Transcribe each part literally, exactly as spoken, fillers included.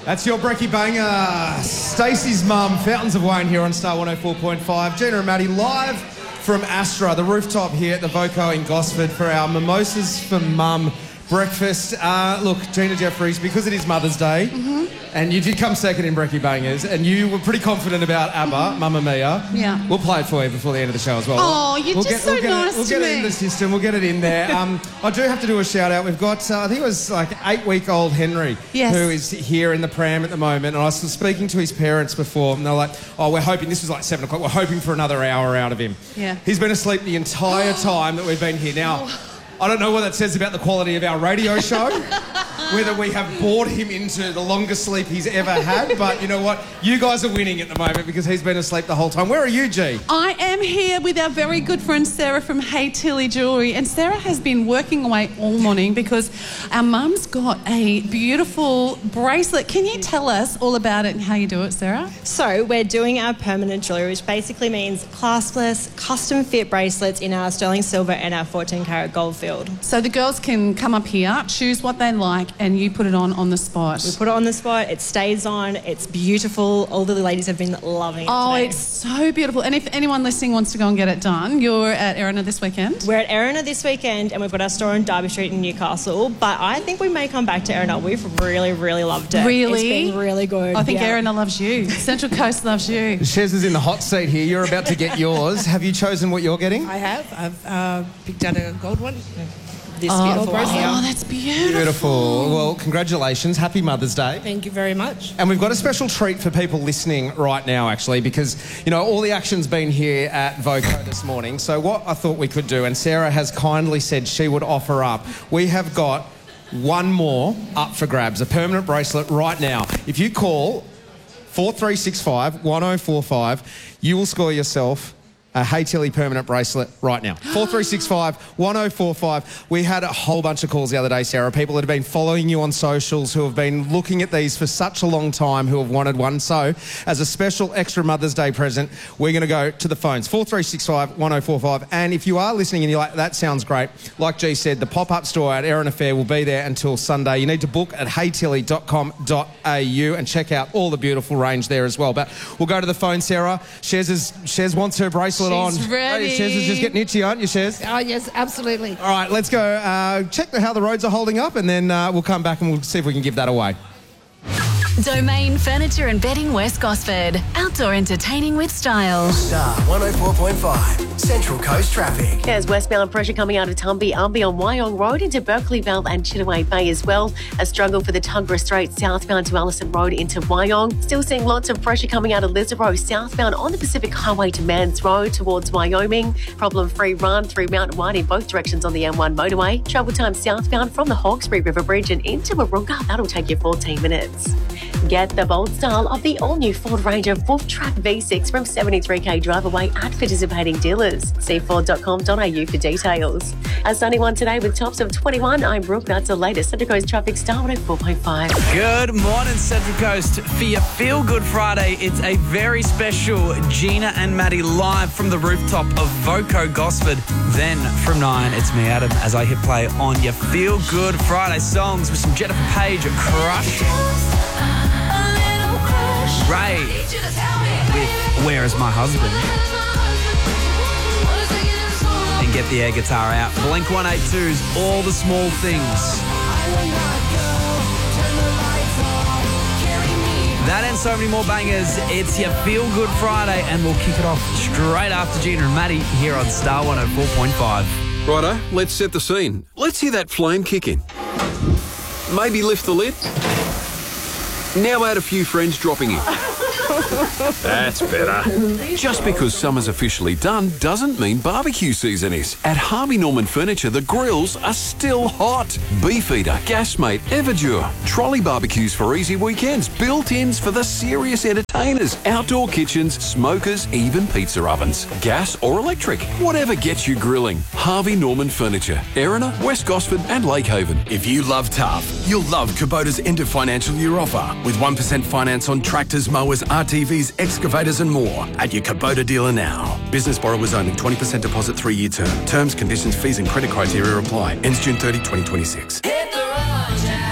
That's your Brekkie Banger. Stacey's mum, Fountains of Wayne here on Star one oh four point five. Gina and Maddie live from Astra, the rooftop here at the Voco in Gosford for our Mimosas for Mum breakfast. Uh, look, Gina Jeffries, because it is Mother's Day, mm-hmm. and you did come second in Brekkie Bangers, and you were pretty confident about ABBA, mm-hmm. Mamma Mia. Yeah. We'll play it for you before the end of the show as well. Oh, you're we'll just get, so we'll nice it, We'll to get me. it in the system. We'll get it in there. Um, I do have to do a shout-out. We've got, uh, I think it was like eight-week-old Henry, yes. who is here in the pram at the moment, and I was speaking to his parents before, and they're like, oh, we're hoping, this was like seven o'clock, we're hoping for another hour out of him. Yeah. He's been asleep the entire time that we've been here. Now, I don't know what that says about the quality of our radio show, whether we have bored him into the longest sleep he's ever had, but you know what? You guys are winning at the moment because he's been asleep the whole time. Where are you, G? I am here with our very good friend Sarah from Hey Tilly Jewellery, and Sarah has been working away all morning because our mum's got a beautiful bracelet. Can you tell us all about it and how you do it, Sarah? So we're doing our permanent jewellery, which basically means claspless, custom fit bracelets in our sterling silver and our fourteen karat gold field. So the girls can come up here, choose what they like, and you put it on on the spot. We put it on the spot, it stays on, it's beautiful. All the ladies have been loving it Oh, today. it's so beautiful. And if anyone listening wants to go and get it done, you're at Erina this weekend? We're at Erina this weekend, and we've got our store on Derby Street in Newcastle, but I think we may come back to Erina. We've really, really loved it. Really? It's been really good. I think yeah. Erina loves you. Central Coast loves you. Shez is in the hot seat here. You're about to get yours. Have you chosen what you're getting? I have. I've uh, picked out a gold one. This Oh, beautiful one here. oh, that's beautiful. Beautiful. Well, congratulations. Happy Mother's Day. Thank you very much. And we've got a special treat for people listening right now, actually, because, you know, all the action's been here at Voco this morning. So what I thought we could do, and Sarah has kindly said she would offer up, we have got one more up for grabs, a permanent bracelet right now. If you call four three six five, one oh four five, you will score yourself a Hey Tilly permanent bracelet right now. four three six five, one oh four five. We had a whole bunch of calls the other day, Sarah. People that have been following you on socials, who have been looking at these for such a long time, who have wanted one. So, as a special extra Mother's Day present, we're going to go to the phones. four three six five, one oh four five. And if you are listening and you're like, that sounds great, like G said, the pop-up store at Erina Fair will be there until Sunday. You need to book at hey tilly dot com dot a u and check out all the beautiful range there as well. But we'll go to the phone, Sarah. Shez, is, Shez wants her bracelet She's on. ready. Shez is just getting itchy, aren't you, Shez? Oh, yes, absolutely. All right, let's go. Uh, check the, how the roads are holding up, and then uh, we'll come back and we'll see if we can give that away. Domain Furniture and Bedding West Gosford. Outdoor entertaining with style. Star one oh four point five, Central Coast Traffic. There's westbound pressure coming out of Tumby, Umby on Wyong Road into Berkeley Vale and Chittaway Bay as well. A struggle for the Tuggerah Strait southbound to Allison Road into Wyong. Still seeing lots of pressure coming out of Lisaro southbound on the Pacific Highway to Mans Road towards Wyoming. Problem-free run through Mount White in both directions on the M one motorway. Travel time southbound from the Hawkesbury River Bridge and into Warunga. That'll take you fourteen minutes. Get the bold style of the all-new Ford Ranger Wolf Track V six from seventy-three k drive away at participating dealers. See ford dot com dot a u for details. A sunny one today with tops of twenty-one. I'm Brooke. That's the latest Central Coast Traffic, Star one oh four point five. Good morning, Central Coast. For your Feel Good Friday, it's a very special Gina and Maddie live from the rooftop of Voco Gosford. Then from nine, it's me, Adam, as I hit play on your Feel Good Friday songs with some Jennifer Page, Crush. Ray with Where Is My Husband? And get the air guitar out. Blink one eighty-two's All the Small Things. That and so many more bangers. It's your Feel Good Friday, and we'll kick it off straight after Gina and Maddie here on Star one oh four point five. Righto, let's set the scene. Let's hear that flame kick in. Maybe lift the lid. Now add a few friends dropping in. That's better. Just because summer's officially done doesn't mean barbecue season is. At Harvey Norman Furniture, the grills are still hot. Beefeater, Gasmate, Everdure. Trolley barbecues for easy weekends. Built-ins for the serious entertainers. Outdoor kitchens, smokers, even pizza ovens. Gas or electric. Whatever gets you grilling. Harvey Norman Furniture. Erina, West Gosford and Lakehaven. If you love tough, you'll love Kubota's end of financial year offer with one percent finance on tractors, mowers, R T Vs, excavators and more at your Kubota dealer now. Business borrowers only. twenty percent deposit, three-year term. Terms, conditions, fees and credit criteria apply. Ends June thirtieth, twenty twenty-six. Hit the road, Jack.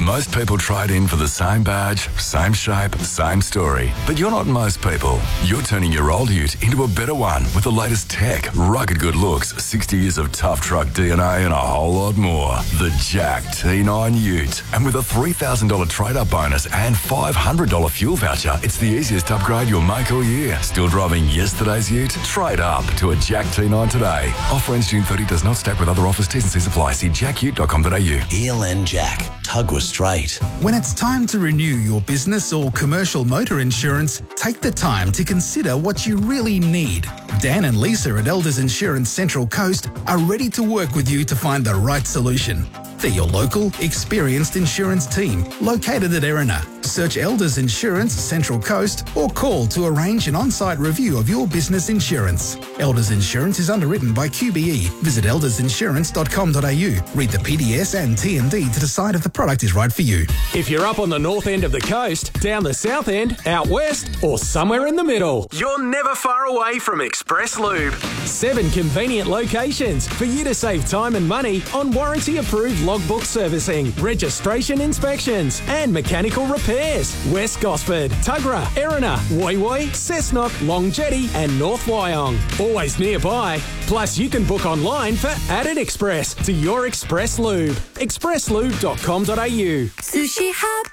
Most people trade in for the same badge, same shape, same story. But you're not most people. You're turning your old ute into a better one with the latest tech, rugged good looks, sixty years of tough truck D N A and a whole lot more. The Jack T nine Ute. And with a three thousand dollars trade-up bonus and five hundred dollars fuel voucher, it's the easiest upgrade you'll make all year. Still driving yesterday's ute? Trade up to a Jack T nine today. Offer ends June thirtieth, does not stack with other offers. T's and C's apply. See jack ute dot com dot a u. E L N Jack. Tuggerah Straight. When it's time to renew your business or commercial motor insurance, take the time to consider what you really need. Dan and Lisa at Elders Insurance Central Coast are ready to work with you to find the right solution. They're your local, experienced insurance team located at Erina. Search Elders Insurance Central Coast or call to arrange an on-site review of your business insurance. Elders Insurance is underwritten by Q B E. Visit elders insurance dot com dot a u. Read the P D S and T and D to decide if the product is right for you. If you're up on the north end of the coast, down the south end, out west, or somewhere in the middle, you're never far away from Express Lube. Seven convenient locations for you to save time and money on warranty-approved logbook servicing, registration inspections, and mechanical repairs. West Gosford, Tuggerah, Erina, Woy Woy, Cessnock, Long Jetty, and North Wyong. Always nearby. Plus, you can book online for Added Express to your Express Lube. express lube dot com dot a u. Sushi Hub.